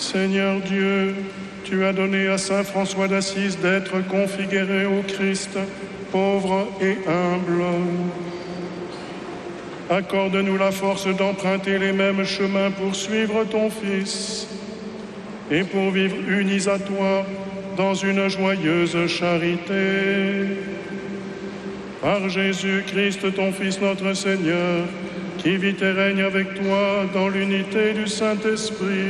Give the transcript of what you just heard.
Seigneur Dieu, tu as donné à saint François d'Assise d'être configuré au Christ, pauvre et humble. Accorde-nous la force d'emprunter les mêmes chemins pour suivre ton Fils et pour vivre unis à toi dans une joyeuse charité. Par Jésus-Christ, ton Fils, notre Seigneur, qui vit et règne avec toi dans l'unité du Saint-Esprit,